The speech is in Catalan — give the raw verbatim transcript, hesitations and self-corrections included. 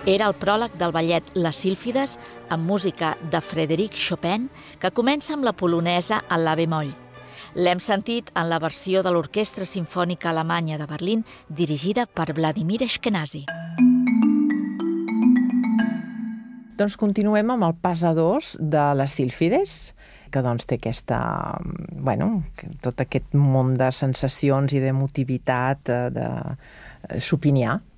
Era el pròleg del ballet Les Sílfides, amb música de Frédéric Chopin, que comença amb la polonesa en la bemoll. L'hem sentit en la versió de l'Orquestra Simfònica Alemanya de Berlín, dirigida per Vladimir Ashkenazy. Doncs continuem amb el pas a dos de les Sílfides, que doncs té aquesta, bueno, tot aquest món de sensacions i d'emotivitat de, de chopinià.